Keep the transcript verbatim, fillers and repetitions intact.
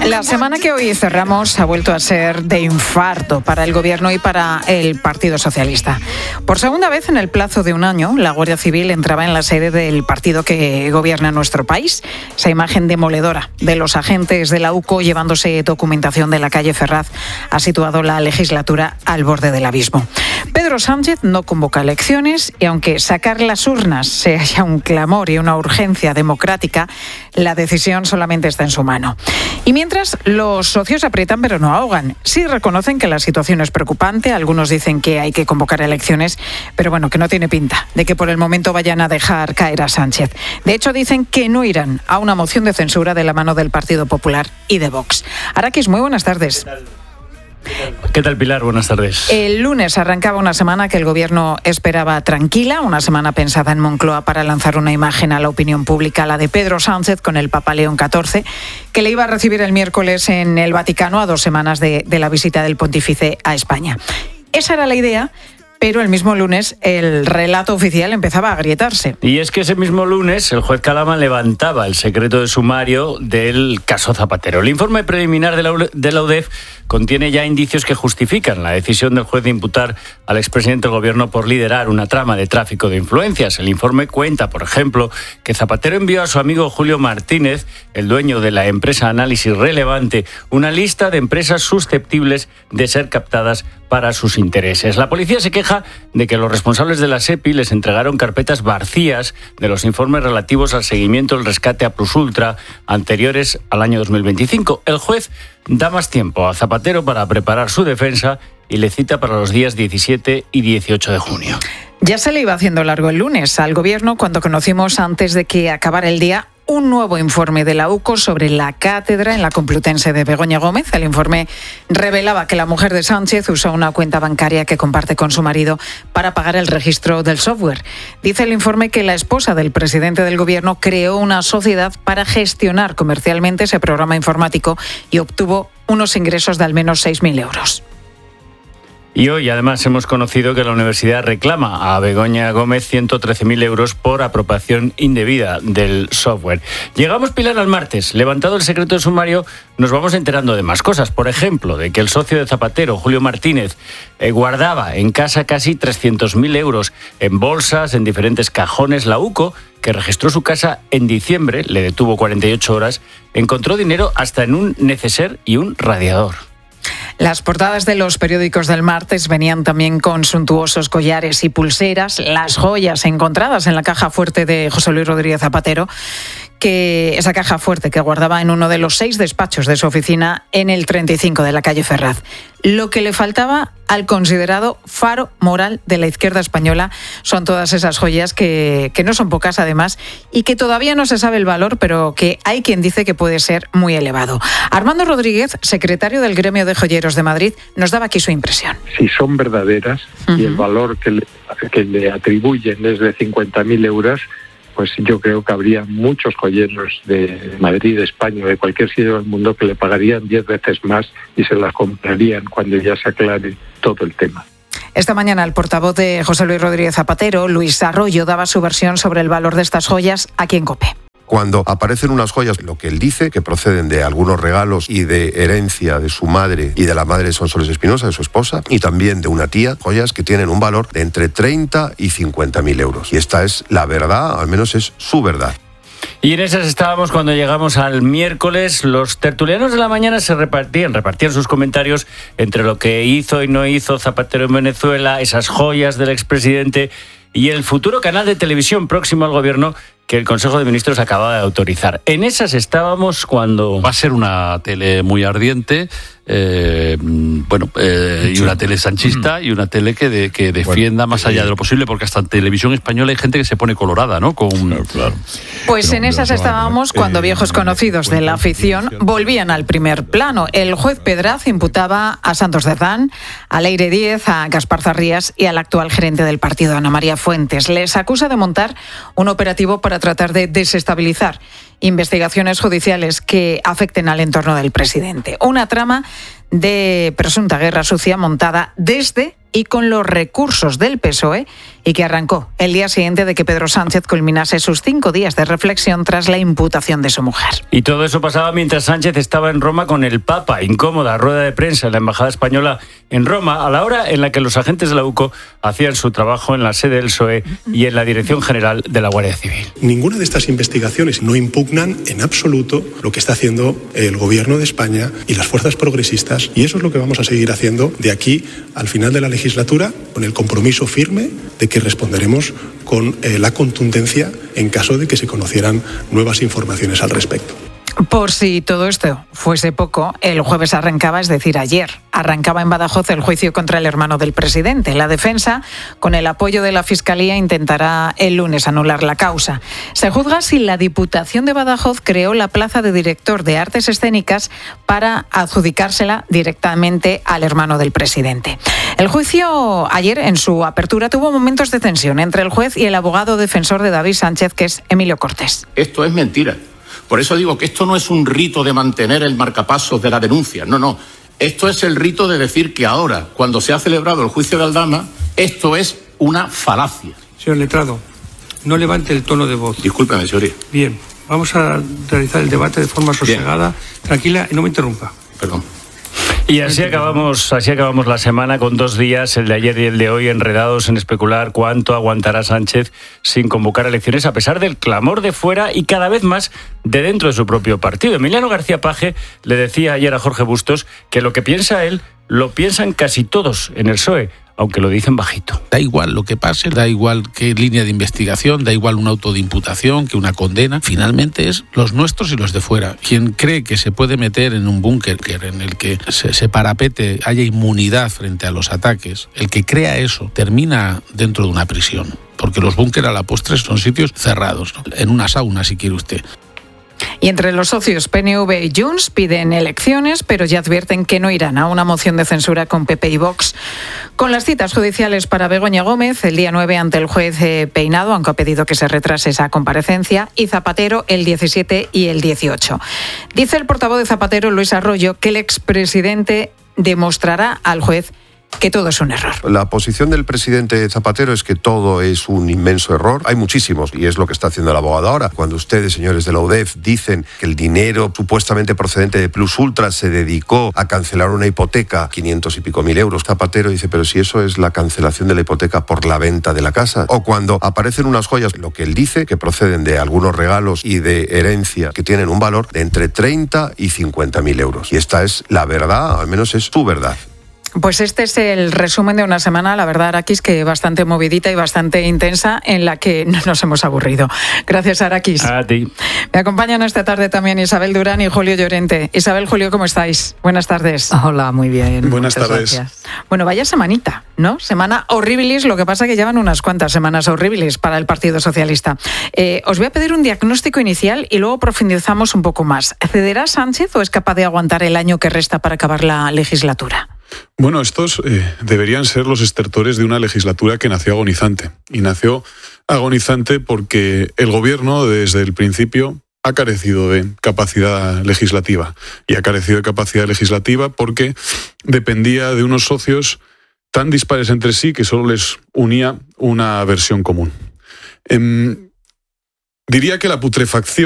La semana que hoy cerramos ha vuelto a ser de infarto para el Gobierno y para el Partido Socialista. Por segunda vez en el plazo de un año, la Guardia Civil entraba en la sede del partido que gobierna nuestro país. Esa imagen demoledora de los agentes de la U C O llevándose documentación de la calle Ferraz ha situado la legislatura al borde del abismo. Pedro Sánchez no convoca elecciones y aunque sacar las urnas sea ya un clamor y una urgencia democrática, la decisión solamente está en su mano. Y mientras, los socios aprietan pero no ahogan. Sí reconocen que la situación es preocupante, algunos dicen que hay que convocar elecciones, pero bueno, que no tiene pinta de que por el momento vayan a dejar caer a Sánchez. De hecho, dicen que no irán a una moción de censura de la mano del Partido Popular y de Vox. Araquis, muy buenas tardes. ¿Qué tal, Pilar? Buenas tardes. El lunes arrancaba una semana que el Gobierno esperaba tranquila, una semana pensada en Moncloa para lanzar una imagen a la opinión pública, la de Pedro Sánchez con el Papa León catorce, que le iba a recibir el miércoles en el Vaticano a dos semanas de, de la visita del pontífice a España. Esa era la idea, pero el mismo lunes el relato oficial empezaba a agrietarse. Y es que ese mismo lunes el juez Calama levantaba el secreto de sumario del caso Zapatero. El informe preliminar de la, de la U D E F contiene ya indicios que justifican la decisión del juez de imputar al expresidente del Gobierno por liderar una trama de tráfico de influencias. El informe cuenta, por ejemplo, que Zapatero envió a su amigo Julio Martínez, el dueño de la empresa Análisis Relevante, una lista de empresas susceptibles de ser captadas para sus intereses. La policía se queja de que los responsables de la SEPI les entregaron carpetas vacías de los informes relativos al seguimiento del rescate a Plusultra anteriores al año dos mil veinticinco. El juez da más tiempo a Zapatero para preparar su defensa y le cita para los días diecisiete y dieciocho de junio. Ya se le iba haciendo largo el lunes al Gobierno cuando conocimos, antes de que acabara el día, un nuevo informe de la U C O sobre la cátedra en la Complutense de Begoña Gómez. El informe revelaba que la mujer de Sánchez usó una cuenta bancaria que comparte con su marido para pagar el registro del software. Dice el informe que la esposa del presidente del Gobierno creó una sociedad para gestionar comercialmente ese programa informático y obtuvo unos ingresos de al menos seis mil euros. Y hoy, además, hemos conocido que la universidad reclama a Begoña Gómez ciento trece mil euros por apropiación indebida del software. Llegamos, Pilar, al martes. Levantado el secreto de sumario, nos vamos enterando de más cosas. Por ejemplo, de que el socio de Zapatero, Julio Martínez, eh, guardaba en casa casi trescientos mil euros en bolsas, en diferentes cajones. La U C O, que registró su casa en diciembre, le detuvo cuarenta y ocho horas, encontró dinero hasta en un neceser y un radiador. Las portadas de los periódicos del martes venían también con suntuosos collares y pulseras, las joyas encontradas en la caja fuerte de José Luis Rodríguez Zapatero, que esa caja fuerte que guardaba en uno de los seis despachos de su oficina en el treinta y cinco de la calle Ferraz. Lo que le faltaba al considerado faro moral de la izquierda española son todas esas joyas que, que no son pocas además y que todavía no se sabe el valor, pero que hay quien dice que puede ser muy elevado. Armando Rodríguez, secretario del Gremio de Joyeros de Madrid, nos daba aquí su impresión. Si son verdaderas uh-huh. y el valor que le, que le atribuyen es de cincuenta mil euros, pues yo creo que habría muchos joyeros de Madrid, de España, de cualquier sitio del mundo que le pagarían diez veces más y se las comprarían cuando ya se aclare todo el tema. Esta mañana el portavoz de José Luis Rodríguez Zapatero, Luis Arroyo, daba su versión sobre el valor de estas joyas aquí en COPE. Cuando aparecen unas joyas, lo que él dice, que proceden de algunos regalos y de herencia de su madre y de la madre de Sonsoles Espinosa, de su esposa, y también de una tía, joyas que tienen un valor de entre treinta y cincuenta mil euros. Y esta es la verdad, al menos es su verdad. Y en esas estábamos cuando llegamos al miércoles. Los tertulianos de la mañana se repartían, repartían sus comentarios entre lo que hizo y no hizo Zapatero en Venezuela, esas joyas del expresidente y el futuro canal de televisión próximo al gobierno que el Consejo de Ministros acaba de autorizar. En esas estábamos cuando... Va a ser una tele muy ardiente, eh, bueno, eh, y una tele sanchista y una tele que, de, que defienda bueno, más allá de lo posible, porque hasta en televisión española hay gente que se pone colorada, ¿no? Con... Claro, claro. Pues en esas estábamos cuando viejos conocidos de la afición volvían al primer plano. El juez Pedraz imputaba a Santos Cerdán, a Leire Díez, a Gaspar Zarrías y al actual gerente del partido, Ana María Fuentes. Les acusa de montar un operativo para tratar de desestabilizar investigaciones judiciales que afecten al entorno del presidente. Una trama de presunta guerra sucia montada desde y con los recursos del P S O E y que arrancó el día siguiente de que Pedro Sánchez culminase sus cinco días de reflexión tras la imputación de su mujer. Y todo eso pasaba mientras Sánchez estaba en Roma con el Papa. Incómoda rueda de prensa en la Embajada Española en Roma, a la hora en la que los agentes de la U C O hacían su trabajo en la sede del P S O E y en la Dirección General de la Guardia Civil. Ninguna de estas investigaciones no impugnan en absoluto lo que está haciendo el Gobierno de España y las fuerzas progresistas, y eso es lo que vamos a seguir haciendo de aquí al final de la legislatura, con el compromiso firme de que responderemos con eh, la contundencia en caso de que se conocieran nuevas informaciones al respecto. Por si todo esto fuese poco, el jueves arrancaba, es decir, ayer, arrancaba en Badajoz el juicio contra el hermano del presidente. La defensa, con el apoyo de la Fiscalía, intentará el lunes anular la causa. Se juzga si la Diputación de Badajoz creó la plaza de director de Artes Escénicas para adjudicársela directamente al hermano del presidente. El juicio ayer, en su apertura, tuvo momentos de tensión entre el juez y el abogado defensor de David Sánchez, que es Emilio Cortés. Esto es mentira. Por eso digo que esto no es un rito de mantener el marcapasos de la denuncia, no, no. Esto es el rito de decir que ahora, cuando se ha celebrado el juicio de Aldama, esto es una falacia. Señor letrado, no levante el tono de voz. Discúlpeme, señoría. Bien, vamos a realizar el debate de forma sosegada, Bien. tranquila y no me interrumpa. Perdón. Y así acabamos, así acabamos la semana con dos días, el de ayer y el de hoy, enredados en especular cuánto aguantará Sánchez sin convocar elecciones, a pesar del clamor de fuera y cada vez más de dentro de su propio partido. Emiliano García Paje le decía ayer a Jorge Bustos que lo que piensa él lo piensan casi todos en el P S O E, aunque lo dicen bajito. Da igual lo que pase, da igual qué línea de investigación, da igual un auto de imputación que una condena. Finalmente es los nuestros y los de fuera. Quien cree que se puede meter en un búnker en el que se, se parapete, haya inmunidad frente a los ataques, el que crea eso termina dentro de una prisión. Porque los búnker a la postre son sitios cerrados, ¿no? En una sauna, si quiere usted. Y entre los socios P N V y Junts piden elecciones, pero ya advierten que no irán a una moción de censura con P P y Vox. Con las citas judiciales para Begoña Gómez, el día nueve ante el juez Peinado, aunque ha pedido que se retrase esa comparecencia, y Zapatero el diecisiete y el dieciocho. Dice el portavoz de Zapatero, Luis Arroyo, que el expresidente demostrará al juez que todo es un error. La posición del presidente Zapatero es que todo es un inmenso error. Hay muchísimos, y es lo que está haciendo el abogado ahora. Cuando ustedes, señores de la U D E F, dicen que el dinero supuestamente procedente de Plus Ultra se dedicó a cancelar una hipoteca, quinientos y pico mil euros, Zapatero dice, pero si eso es la cancelación de la hipoteca por la venta de la casa. O cuando aparecen unas joyas, lo que él dice, que proceden de algunos regalos y de herencia que tienen un valor de entre treinta y cincuenta mil euros. Y esta es la verdad, al menos es su verdad. Pues este es el resumen de una semana, la verdad, Araquis, que bastante movidita y bastante intensa, en la que no nos hemos aburrido. Gracias, Araquis. A ti. Me acompañan esta tarde también Isabel Durán y Julio Llorente. Isabel, Julio, ¿cómo estáis? Buenas tardes. Hola, muy bien. Buenas Muchas tardes. Gracias. Bueno, vaya semanita, ¿no? Semana horribilis, lo que pasa que llevan unas cuantas semanas horribilis para el Partido Socialista. Eh, os voy a pedir un diagnóstico inicial y luego profundizamos un poco más. ¿Cederá Sánchez o es capaz de aguantar el año que resta para acabar la legislatura? Bueno, estos eh, deberían ser los estertores de una legislatura que nació agonizante. Y nació agonizante porque el gobierno, desde el principio, ha carecido de capacidad legislativa. Y ha carecido de capacidad legislativa porque dependía de unos socios tan dispares entre sí que solo les unía una versión común. Eh, diría que la putrefacción